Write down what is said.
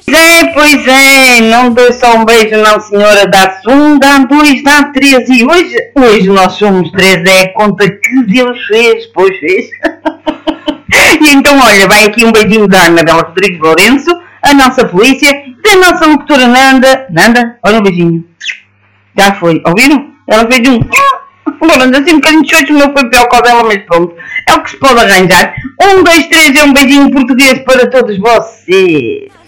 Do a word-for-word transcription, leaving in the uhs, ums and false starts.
é, pois é, não dou só um beijo não senhora, dá-se um, dá dois, dá três e hoje, hoje nós somos três, é a conta que Deus fez, pois fez. E então olha, vai aqui um beijinho da Anabela Rodrigues Lourenço, a nossa polícia, da nossa locutora Nanda, Nanda, olha um beijinho, já foi, ouviram? Ela fez um, agora anda assim um bocadinho de xoxo, o meu foi pior que o dela, mas pronto, é o que se pode arranjar. Um, dois, três, é um beijinho português para todos vocês.